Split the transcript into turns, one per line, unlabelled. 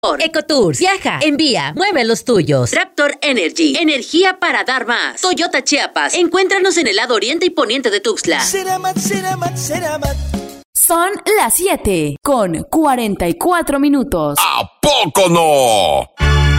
Ecotours, viaja, envía, mueve los tuyos.
Raptor Energy, energía para dar más. Toyota Chiapas, encuéntranos en el lado oriente y poniente de Tuxtla.
Ceramat.
Son las 7:44.
¿A poco no?